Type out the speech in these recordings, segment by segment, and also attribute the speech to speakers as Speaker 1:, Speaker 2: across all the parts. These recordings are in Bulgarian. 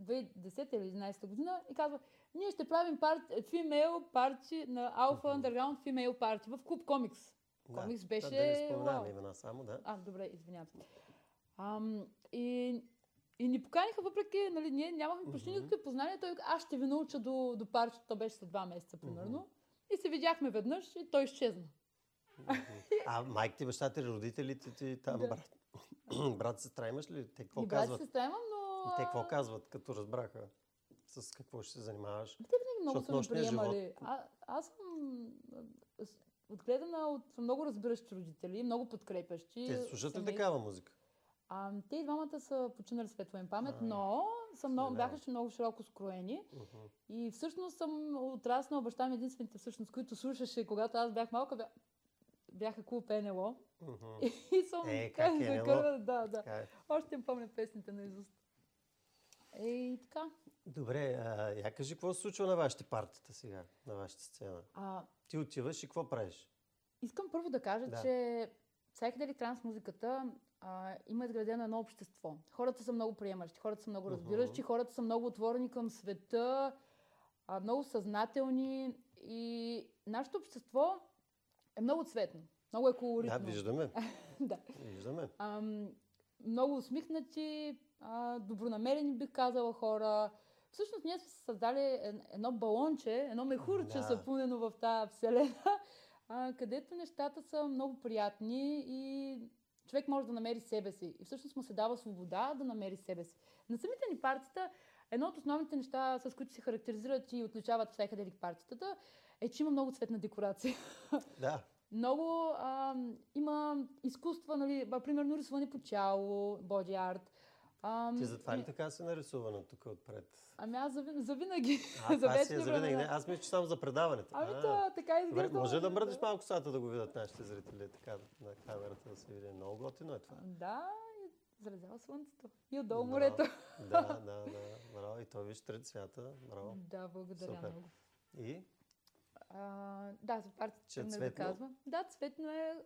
Speaker 1: 2010 или 2011 година и казва, ние ще правим female party на Alpha Underground Female Party в клуб Комикс. Комикс беше...
Speaker 2: Да не споменаваме имена само, да.
Speaker 1: Добре, извинявам се. И ни поканиха, въпреки, нали, ние нямахме почти никакви познания. Той аз ще ви науча до парчето, то беше след 2 месеца, примерно. И се видяхме веднъж и той изчезна.
Speaker 2: Майка ти, баща ти, родителите ти, там, брат, сестра имаш ли? Те какво
Speaker 1: и
Speaker 2: казват?
Speaker 1: Брат, сестра имам, но...
Speaker 2: И те какво казват, като разбраха с какво ще се занимаваш?
Speaker 1: Те винаги много са ми приемали. Аз съм отгледана от много разбиращи родители, много подкрепящи.
Speaker 2: Те слушат ли такава музика?
Speaker 1: Те и двамата са починали светла им памет, но бяха много широко скроени. И всъщност съм отраснала, баща ми единствените всъщност, които слушаше, когато аз бях малка, бяха клуб НЛО. И съм...
Speaker 2: как НЛО?
Speaker 1: Да. Още им помня песните наизуст. И така.
Speaker 2: Добре, я кажи, какво се случва на вашите партията сега, на вашата сцена? Ти отиваш и какво правиш?
Speaker 1: Искам първо да кажа, че psychedelic транс музиката има изградено едно общество. Хората са много приемащи, хората са много разбиращи, хората са много отворени към света, много съзнателни и нашето общество е много цветно, много е колоритно.
Speaker 2: Да, виждаме.
Speaker 1: Да.
Speaker 2: Виждаме.
Speaker 1: Много усмихнати, добронамерени, бих казала, хора. Всъщност ние сме създали едно балонче, едно мехурче съпълнено в тази вселена, където нещата са много приятни и човек може да намери себе си. И всъщност му се дава свобода да намери себе си. На самите ни партита, едно от основните неща, с които се характеризират и отличават psychedelic партитата, е, че има много цветна декорация.
Speaker 2: Да.
Speaker 1: Много има изкуства, нали, примерно рисуване по тяло, body art.
Speaker 2: Ти затова ли така си нарисувана тук отпред?
Speaker 1: Аз завинаги.
Speaker 2: Завинаги. Аз мисля, че само за предаването.
Speaker 1: Така изглежда.
Speaker 2: Може да мръдиш малко сата да го видят нашите зрители, така на камерата да се види. Много готино е това.
Speaker 1: Да, заразява слънцето. И отдолу морето.
Speaker 2: Да. Браво. И той виж 3 цвята. Браво.
Speaker 1: Да, благодаря много.
Speaker 2: И?
Speaker 1: За партията да казва. Да, цветно е.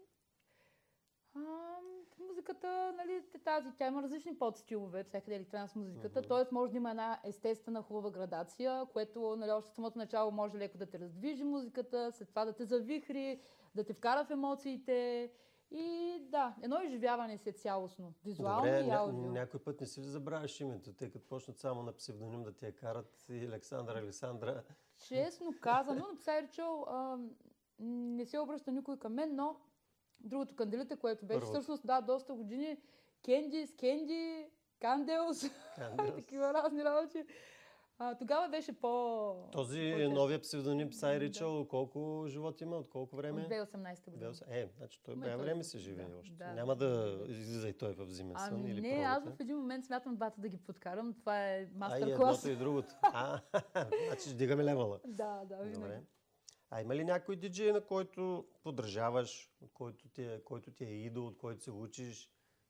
Speaker 1: Музиката, нали, тя има различни подстилове, psychedelic транс музиката, т.е. може да има една естествена хубава градация, което, нали, още в самото начало може леко да те раздвижи музиката, след това да те завихри, да те вкара в емоциите и едно изживяване си е цялостно, визуално и аудио.
Speaker 2: Някой път не си ли забравяш името, тъй като почнат само на псевдоним да ти я карат и Александра.
Speaker 1: Честно казано, на Psy Ritual не се обръща никой към мен, но другото канделите, което беше всъщност, доста години, Кенди, Канделс, такива разни работи. Тогава беше
Speaker 2: Този новия псевдоним Psy Ritual, колко живот има, от колко време?
Speaker 1: От 2018 година.
Speaker 2: Значи той време се живее още. Няма да излиза и той в зимен сън или
Speaker 1: не, аз в един момент смятам двата да ги подкарам. Това е мастер-клас.
Speaker 2: И едното и другото. Значи дигаме левела.
Speaker 1: Да, винаги.
Speaker 2: Има ли някой диджей, на който поддържаваш, който ти е идол, от който се учиш?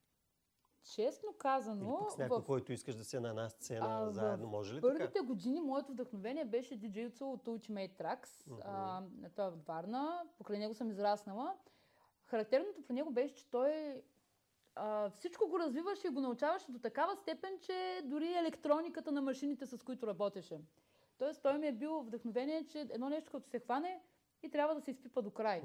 Speaker 1: Честно казано...
Speaker 2: Или пък с някой, който искаш да си на една сцена заедно, може ли така?
Speaker 1: Първите години моето вдъхновение беше диджейцо от Ultimate Tracks. Той е от Варна, покрай него съм израснала. Характерното при него беше, че той всичко го развиваше и го научаваше до такава степен, че дори електрониката на машините, с които работеше. Тоест, той ми е бил вдъхновение, че едно нещо, като се хване и трябва да се изпипа до край.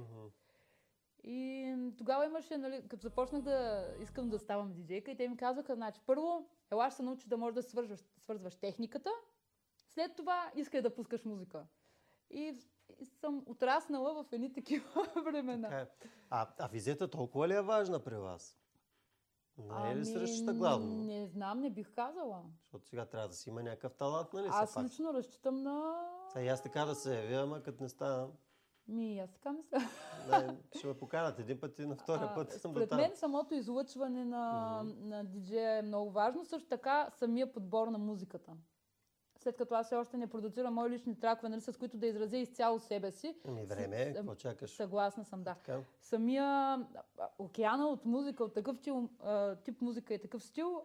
Speaker 1: И тогава имаше, нали, като започнах да искам да ставам диджейка и те ми казваха, значи, първо, ела ще се научиш да можеш да свързваш техниката, след това искай да пускаш музика. И съм отраснала в едни такива времена.
Speaker 2: Визията толкова ли е важна при вас? Не е ли срещата главно?
Speaker 1: Не знам, не бих казала.
Speaker 2: Защото сега трябва да си има някакъв талант, нали?
Speaker 1: Аз лично разчитам на...
Speaker 2: Аз така да се явя, ама като не ставам.
Speaker 1: Аз така мисля.
Speaker 2: Ще ме поканат един път и на втория път съм до
Speaker 1: там.
Speaker 2: там.
Speaker 1: Според мен самото излъчване на диджея е много важно. Също така самия подбор на музиката. След като аз все още не продуцирам мои лични тракове, нали, с които да изразя изцяло себе си.
Speaker 2: Време, какво чакаш?
Speaker 1: Съгласна съм, да. Самия океана от музика, от такъв тип музика и такъв стил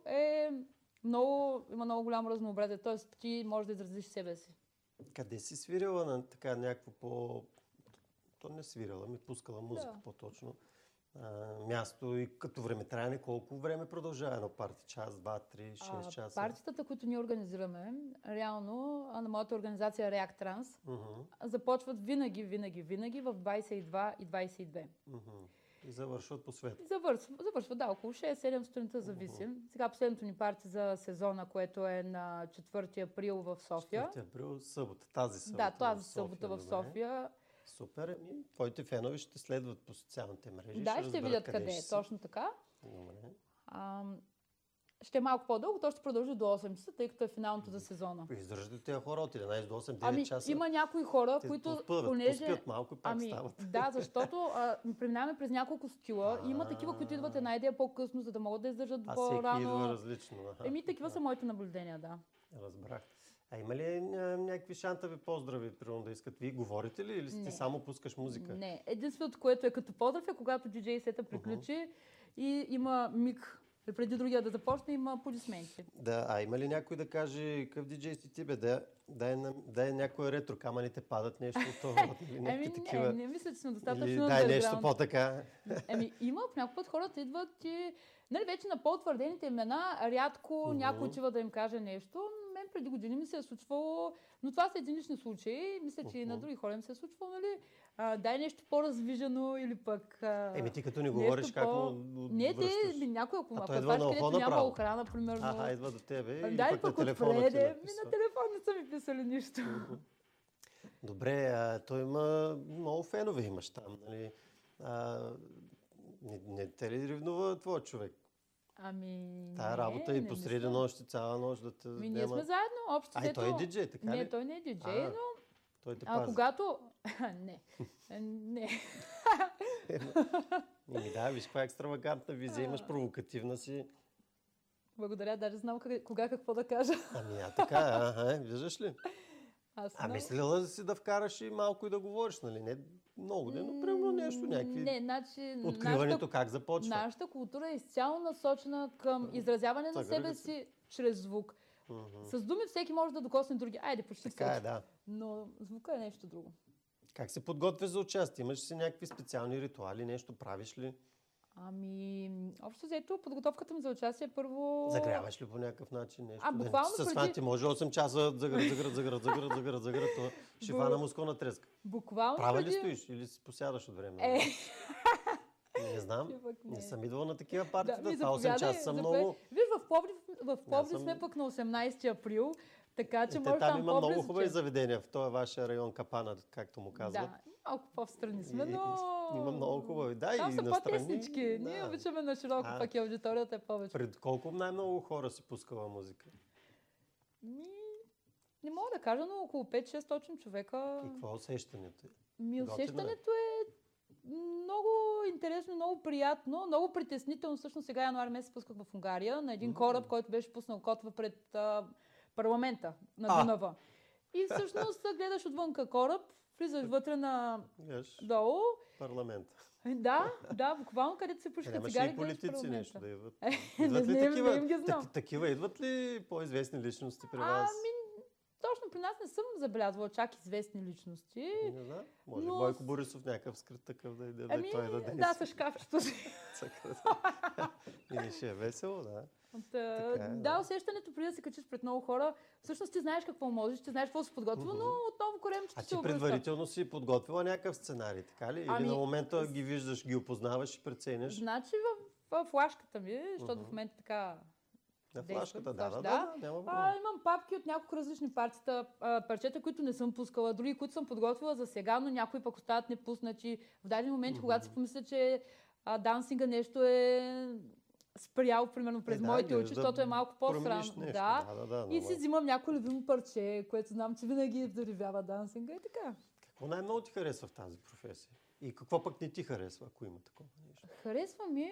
Speaker 1: има много голямо разнообразие. Тоест ти можеш да изразиш себе си.
Speaker 2: Къде си свирила на така някакво То не свирала, пускала музика по-точно. място и като времетраене, колко време продължава едно парти? Час, 2, 3, 6 часа?
Speaker 1: Партията, които ние организираме, реално на моята организация React Trans, започват винаги в 22 и 22.
Speaker 2: И завършват по свет.
Speaker 1: Завършват, да, около 6-7 сутринта зависи. Сега последното ни парти за сезона, което е на 4 април в София.
Speaker 2: 4 април, събота, тази събота.
Speaker 1: Да, тази събота в София.
Speaker 2: Супер. Твоите фенове ще следват по социалните мрежи.
Speaker 1: Да, ще видят къде е. Точно така. Ще е малко по-дълго, то ще продължи до 8 часа, тъй като е финалното за сезона.
Speaker 2: Издържате тези хора от 11 до 8-9 часа.
Speaker 1: Има някои хора, които
Speaker 2: поспят малко и пак стават.
Speaker 1: Да, защото преминаваме през няколко стила. Има такива, които идват една идея по-късно, за да могат да издържат по-рано.
Speaker 2: Всеки идва различно.
Speaker 1: Такива са моите наблюдения, да.
Speaker 2: Разбрах. Има ли някакви шантави поздрави, примерно да искат? Вие говорите ли или ти само пускаш музика?
Speaker 1: Не. Единственото, което е като поздрав е, когато диджей сета приключи и има миг преди другия да започне, има аплодисменти.
Speaker 2: Да, има ли някой да каже какъв диджей си ти, бе? Дай някой ретро, камъните падат, нещо от това.
Speaker 1: Не мисля, че сме достатъчно
Speaker 2: дай нещо по-така.
Speaker 1: Има, в някой път хората идват и вече на по-утвърдените имена, рядко някой отива да им каже нещо. Мен преди години ми се е случвало, но това са единични случаи. Мисля, че и на други хора им се е случвало, нали? Дай нещо по-развижено или пък...
Speaker 2: ти като не говориш как му връщаш?
Speaker 1: Някой, ако това където няма охрана, примерно...
Speaker 2: идва до тебе
Speaker 1: и пък на телефона ти на телефон не са ми писали нищо.
Speaker 2: Добре, той има много фенове имаш там, нали? Не те ли ревнува твой човек? Тая работа и посреди нощ и цяла нощ да те
Speaker 1: ние сме заедно, общо взето.
Speaker 2: Той е диджей, така ли?
Speaker 1: Не, той не е диджей, но...
Speaker 2: Той те пази.
Speaker 1: Когато... Не.
Speaker 2: Виж каква екстравагантна визия имаш, провокативна си.
Speaker 1: Благодаря, даже знам кога какво да кажа.
Speaker 2: Така, виждаш ли? Мислила си да вкараш и малко и да говориш, нали? Не много, но примерно нещо, някакви... Откриването как започва?
Speaker 1: Нашата култура е изцяло насочена към изразяване на себе си чрез звук. С думи всеки може да докосне други. Почти всеки.
Speaker 2: Така е, да.
Speaker 1: Но звука е нещо друго.
Speaker 2: Как се подготвяш за участие? Имаш си някакви специални ритуали, нещо правиш ли?
Speaker 1: Общо взето, подготовката ми за участие първо...
Speaker 2: Загряваш ли по някакъв начин нещо?
Speaker 1: Буквално
Speaker 2: с фанти може 8 часа заград, то ще фана мускулна треска.
Speaker 1: Буквално
Speaker 2: Права ли стоиш или си посядаш от време? Не знам, не съм идвал на такива партита, това 8 часа са много...
Speaker 1: Виж, в Пловдив сме пък на 18 април, така че може
Speaker 2: там има много хубави заведения в този вашия район Капана, както му казват.
Speaker 1: Да, малко по-встрани сме, но...
Speaker 2: Има много хубави. Да,
Speaker 1: там
Speaker 2: и
Speaker 1: са по-теснички.
Speaker 2: Да.
Speaker 1: Ние обичаме на широко, пък и аудиторията е повече.
Speaker 2: Пред колко най-много хора си пускала музика?
Speaker 1: Не мога да кажа, но около 5-600 човека.
Speaker 2: И какво е усещането?
Speaker 1: Усещането е много интересно, много приятно, много притеснително. Всъщност сега януари месец пусках в Унгария на един кораб, който беше пуснал котва пред парламента на Дунава. И всъщност гледаш отвънка кораб, влизаш вътре долу.
Speaker 2: Парламент.
Speaker 1: Да, буквално където се пушиха цигари,
Speaker 2: и политици нещо да идват.
Speaker 1: Такива
Speaker 2: идват ли по-известни личности при вас?
Speaker 1: Точно при нас не съм забелязвала чак известни личности.
Speaker 2: Не знам. Може Бойко Борисов някакъв скрит такъв да иде, той да действа.
Speaker 1: Да, с шкафчето си.
Speaker 2: И ще е весело, да.
Speaker 1: Да, усещането преди да се качиш пред много хора, всъщност ти знаеш какво можеш, ти знаеш какво си подготвила, но отново коремчето се обръща.
Speaker 2: А ти предварително си подготвила някакъв сценарий, така ли? Или на момента ги виждаш, ги опознаваш и преценяш?
Speaker 1: Значи в флашката ми, защото в момента така...
Speaker 2: На флашката, няма
Speaker 1: имам папки от няколко различни парчета, които не съм пускала, други, които съм подготвила за сега, но някои пък остават непуснати. В даден момент, когато си помисля, че дансинга нещо е спрял, примерно през моите очи, защото е малко по-странно. И си взимам някое любимо парче, което знам, че винаги заревява дансинга и така.
Speaker 2: Какво най-много ти харесва в тази професия? И какво пък не ти харесва, ако има такова нещо?
Speaker 1: Харесва ми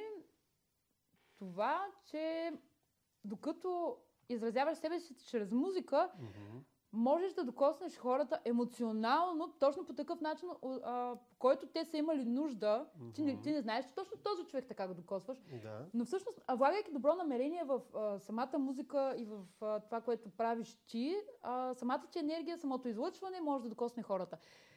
Speaker 1: това, че докато изразяваш себе си чрез музика, можеш да докоснеш хората емоционално, точно по такъв начин, по който те са имали нужда. Ти не знаеш, че точно този човек така го докосваш.
Speaker 2: Да.
Speaker 1: Но всъщност, влагайки добро намерение в самата музика и в това, което правиш ти, самата ти енергия, самото излъчване може да докосне хората.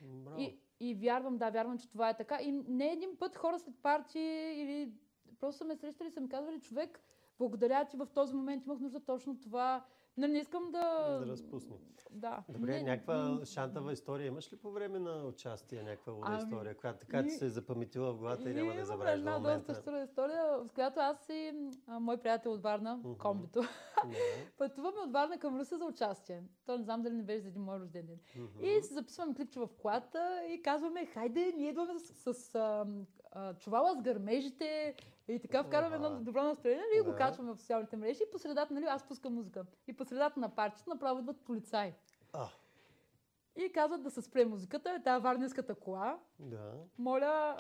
Speaker 1: И вярвам, че това е така. И не един път хора след партии или просто са ме срещали и са ми казвали, човек, благодаря ти, в този момент имах нужда точно това. Не искам да
Speaker 2: разпусна.
Speaker 1: Да.
Speaker 2: Добре, някаква шантава история имаш ли по време на участие? Някаква луда история, която така ти се е запаметила в главата и няма да забравиш до момента?
Speaker 1: Доста щура история, в която аз и мой приятел от Варна, комбито, пътуваме от Варна към Русе за участие. То не знам дали не беше за един мой рожден ден. И се записваме клипче в колата и казваме, хайде, ние идваме с чувала с гърмежите и така вкарваме едно добро настроение и го качваме в социалните мрежи и по средата, аз пускам музика. И по средата на парчето направо идват полицаи. И казват да се спре музиката, тая варненската кола.
Speaker 2: Да.
Speaker 1: Моля,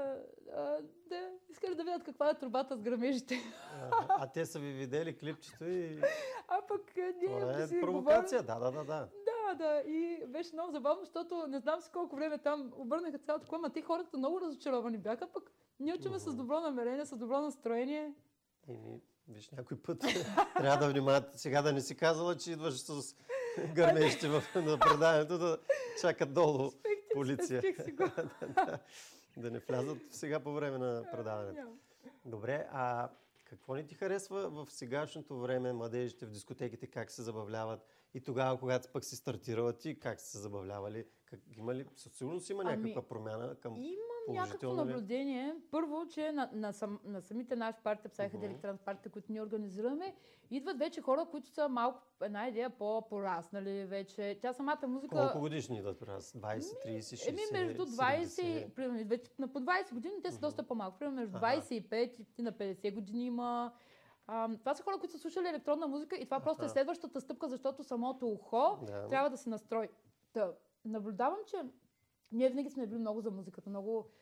Speaker 1: искали да видят каква е трубата с гърмежите.
Speaker 2: А те са ви видели клипчето и...
Speaker 1: пък ние
Speaker 2: това е провокация,
Speaker 1: да. И беше много забавно, защото не знам си колко време там обърнаха цялата кола, но те хората много разочаровани бяха, пък ние учиме с добро намерение, с добро настроение.
Speaker 2: Виж, някой път трябва да внимавате сега да не си казала, че идваш с гърмежите на предаването, да чакат долу полиция. Да не влязат сега по време на предаването. Добре, какво не ти харесва в сегашното време младежите в дискотеките, как се забавляват и тогава, когато пък си стартирала ти, как се забавлявали? Има ли, със сигурност има някаква промяна към положително?
Speaker 1: Имам някакво наблюдение. Първо, че на самите наши партии, Psychedelic Trance партиите, които ние организираме, идват вече хора, които са малко една идея по-пораснали вече. Тя самата музика...
Speaker 2: Колко годишни идват при нас? 20, 30, 60,
Speaker 1: между 20, примерно, вече на по 20 години те са доста по-малко. Примерно между 25 и на 50 години има. Това са хора, които са слушали електронна музика и това просто е следващата стъпка, защото самото ухо трябва да се настрои. Наблюдавам, че ние винаги сме били много за музиката.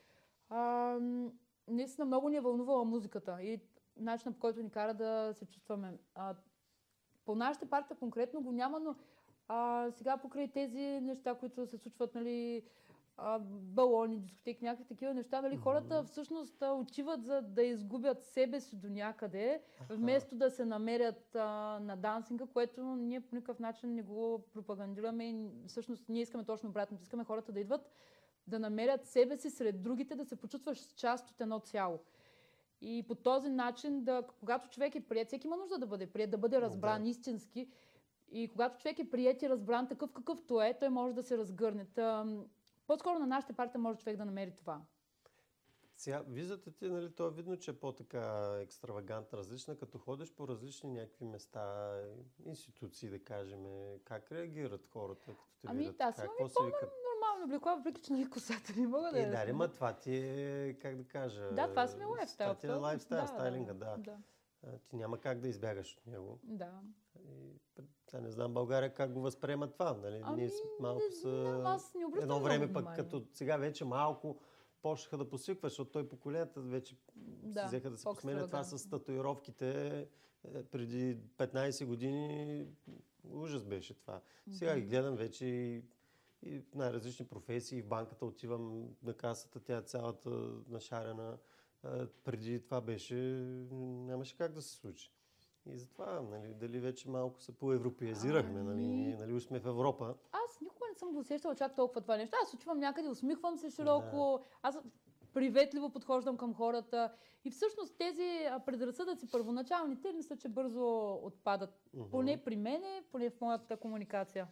Speaker 1: Наистина много ни е вълнувала музиката и начинът, по който ни кара да се чувстваме. По нашите партия конкретно го няма, но сега покрай тези неща, които се случват, балони, дискотеки, някакви такива неща, хората всъщност отиват за да изгубят себе си до някъде, вместо да се намерят на дансинга, което ние по никакъв начин не го пропагандираме и всъщност ние искаме точно обратно. Искаме хората да идват, да намерят себе си сред другите, да се почувстваш част от едно цяло. И по този начин, когато човек е приет, всеки има нужда да бъде приет, да бъде разбран истински. И когато човек е приет и разбран такъв какъвто е, той може да се разгърне. По-скоро на нашата партия може човек да намери това.
Speaker 2: Сега, виждате ти, то е видно, че е по-така екстравагантна, различна, като ходиш по различни някакви места, институции, да кажем, как реагират хората, като те видят?
Speaker 1: Аз имам нормално облекла, въпреки че косата не мога да
Speaker 2: е. Ма това ти е, как да кажа...
Speaker 1: Да, това си ми лайфстайл.
Speaker 2: Това ти е лайфстайл, стайлинга, да. Ти няма как да избягаш от него.
Speaker 1: Да.
Speaker 2: Не знам България как го възприема това, ние малко са... Едно време пък, като сега вече малко почнаха да посвикват, защото той поколенията вече си взеха да се посменят това с татуировките. Преди 15 години ужас беше това. Сега ги гледам вече и в най-различни професии. В банката отивам на касата, тя цялата нашарена. Преди това нямаше как да се случи. И затова, дали вече малко се поевропеизирахме, уж сме в Европа.
Speaker 1: Аз никога не съм го усещала чак толкова това нещо. Аз отивам някъде, усмихвам се широко, аз приветливо подхождам към хората. И всъщност тези предразсъдъци първоначалните, мисля, че бързо отпадат. Поне при мене, поне в моята комуникация.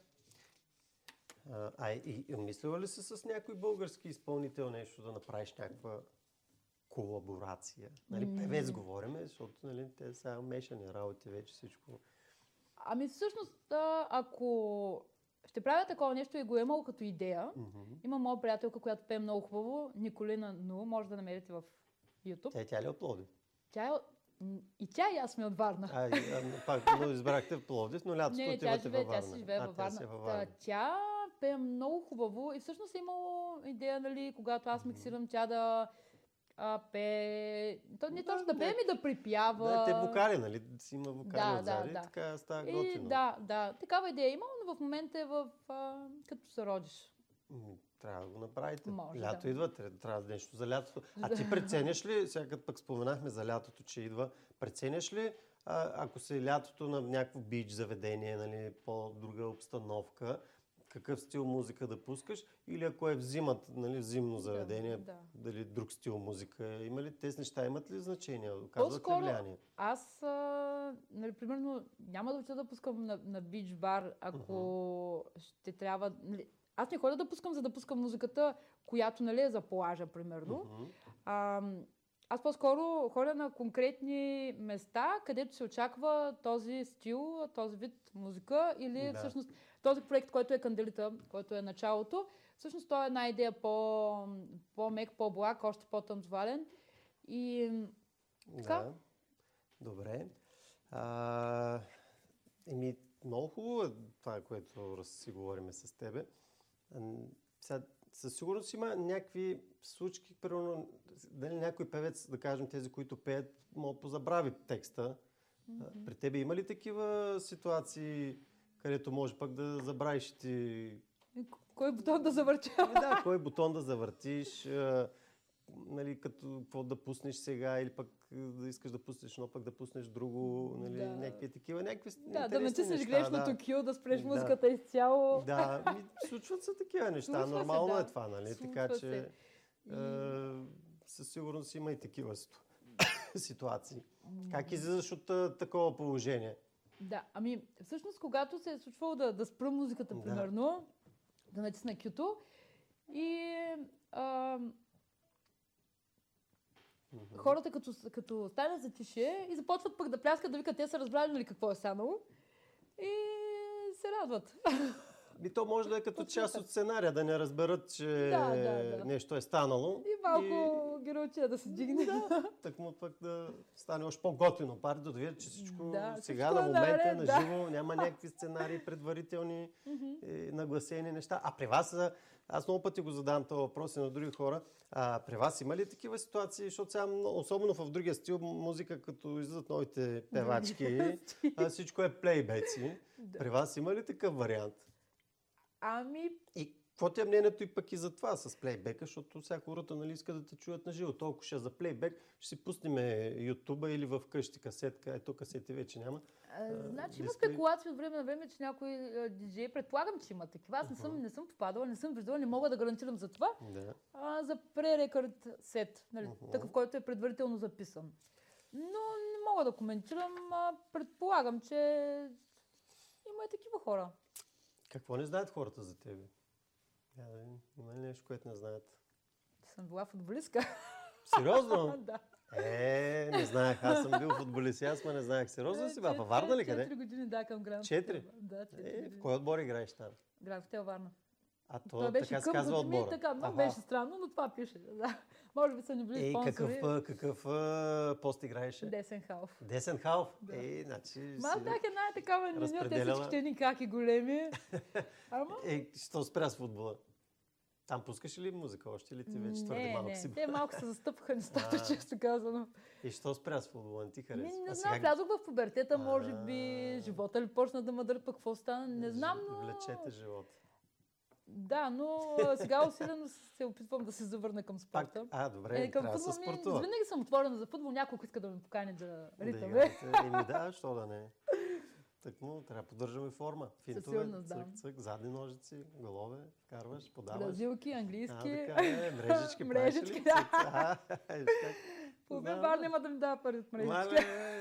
Speaker 2: Мислила ли си с някой български изпълнител нещо да направиш някаква колаборация? Певец говорим, защото те са мешани работи вече всичко.
Speaker 1: Всъщност, ако ще правя такова нещо и го е имало като идея, има моя приятелка, която пее много хубаво, Николина Ну, може да намерите в YouTube.
Speaker 2: Тя ли е от Пловдив?
Speaker 1: И тя и аз сме от Варна.
Speaker 2: Но избрахте в Пловдив, но лятото отивате във Варна.
Speaker 1: Тя си живее във Варна. Тя пее много хубаво и всъщност е имало идея, когато аз миксирам, тя да пее. Не точно да пее, да припява.
Speaker 2: Те вокали, си има вокали отзади, така става готино.
Speaker 1: Да, такава идея имам, но но в момента е като се родиш.
Speaker 2: Трябва да го направите.
Speaker 1: Може,
Speaker 2: Лято идва, трябва да нещо за лятото. А ти преценяш ли, сега като пък споменахме за лятото, че идва, преценяш ли, ако се лятото на някакво бич заведение, нали, по-друга обстановка, какъв стил музика да пускаш, или ако е в зимата, нали, зимно заведение, дали друг стил музика, има ли тези неща, имат ли значение, оказват ли влияние?
Speaker 1: Аз, нали, примерно, няма да отида да пускам на бич бар, ако ще трябва... Нали, аз не ходя да пускам, за да пускам музиката, която, нали, е за плажа, примерно. Аз по-скоро ходя на конкретни места, където се очаква този стил, този вид музика или всъщност този проект, който е Канделита, който е началото. Всъщност той е една идея по-мек, по-благ, още по-танцовален. И така.
Speaker 2: Да. Добре. Много хубаво е това, което си говорим с тебе. Сега, със сигурност има някакви случки, примерно, дали някой певец, да кажем тези, които пеят, могат позабрави текста. При тебе има ли такива ситуации, където може пък да забравиш ти...
Speaker 1: Кой бутон да завъртиш?
Speaker 2: Да, кой бутон да завъртиш, нали, като какво да пуснеш сега, или пък да искаш да пуснеш, но пък да пуснеш друго, нали, някакви такива, някакви
Speaker 1: да натиснеш грешното кю, да спреш музиката изцяло.
Speaker 2: Да, случват се такива неща, нормално е това, нали, така че със сигурност има и такива ситуации. Как излизаш от такова положение?
Speaker 1: Да, всъщност когато се е случвало да спра музиката, примерно, да натисна кюто и хората като станат за тише и започват пък да пляскат, да викат, те са разбрали, нали, какво е станало и се радват.
Speaker 2: То може да е като част от сценария, да не разберат, че нещо е станало.
Speaker 1: И малко героичия да се дигне.
Speaker 2: Так му пък да стане още по-готино. Пари да видят, че всичко сега на момента е на живо, няма някакви сценарии предварителни, нагласени неща. А при вас, аз много пъти го задавам този въпрос и на други хора, при вас има ли такива ситуации, защото сега, особено в другия стил музика, като излизат новите певачки, всичко е плейбеци. При вас има ли такъв вариант? И какво ти е мнението и пък и за това с плейбека, защото всяка хората, нали, иска да те чуят на живо. Толкова ще за плейбек, ще си пуснем ютуба или в къщи касетка. Ето касети вече няма.
Speaker 1: Значи има спекулации от време на време, че някой диджей, предполагам, че има такива. Аз не съм попадала, не съм виждала, не мога да гарантирам за това. За пререкорд сет, нали, такъв, който е предварително записан. Но не мога да коментирам. Предполагам, че има и такива хора.
Speaker 2: Какво не знаят хората за тебе? Има ли нещо, което не знаят?
Speaker 1: Съм била футболистка.
Speaker 2: Сериозно?
Speaker 1: Да.
Speaker 2: Не знаех. Аз съм бил футболист. Аз не знаех. Сериозно си била? Във Варна ли къде?
Speaker 1: 4 години, към Гранд.
Speaker 2: 4?
Speaker 1: Да, 4
Speaker 2: в кой отбор играеш там?
Speaker 1: Гранд Хотел Варна.
Speaker 2: То така се казва отбора.
Speaker 1: Така, много беше странно, но това пише. Да. Може би са ни били спонсори.
Speaker 2: Какъв пост играеше?
Speaker 1: Десен халф.
Speaker 2: Десен халф?
Speaker 1: Да.
Speaker 2: Значи
Speaker 1: бях една такава нюньор, те всичките ни каки големи.
Speaker 2: Що спря с футбола? Там пускаш ли музика още или ти вече твърде малко си?
Speaker 1: Те малко се застъпаха нещата, често казано.
Speaker 2: И що спря с футбола? Не ти харесва?
Speaker 1: Не знам, влязох в пубертета, може би живота ли почна да ме дърпа, какво стана, не знам, но...
Speaker 2: Влечете живота.
Speaker 1: Да, но сега усилено се опитвам да се завърна към спорта.
Speaker 2: Добре, трябва да се спортува.
Speaker 1: Винаги съм отворена за футбол, някой иска да ме покани да ритаме.
Speaker 2: Що да не. Тъкмо, трябва да поддържаме форма. Финтове, цък, задни ножици, голове, вкарваш, подаваш.
Speaker 1: Бразилки, английски.
Speaker 2: Мрежички,
Speaker 1: мрежички, да. Половин Вар няма да ми дава пари от мрежички.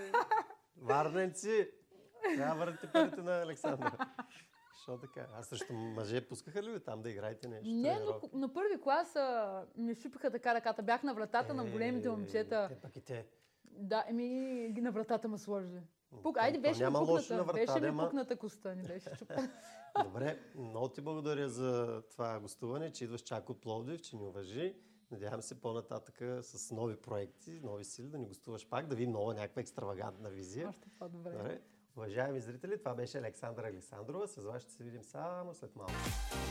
Speaker 2: Варненци! Трябва да върнете парите на Александър. Що така? Срещу мъже пускаха ли ви там да играете нещо?
Speaker 1: Не, но на първи клас ми шупиха така ръката. Бях на вратата на големите момчета.
Speaker 2: Те пък и те.
Speaker 1: Да, на вратата ме сложили. Беше ми пукната коста, не беше чупена.
Speaker 2: Добре, много ти благодаря за това гостуване, че идваш чак от Пловдив, че ни уважи. Надявам се по-нататък с нови проекти, нови сили да ни гостуваш пак, да видим нова някаква екстравагантна визия.
Speaker 1: Още по-добре.
Speaker 2: Уважаеми зрители, това беше Александра Александрова. С вас ще се видим само след малко.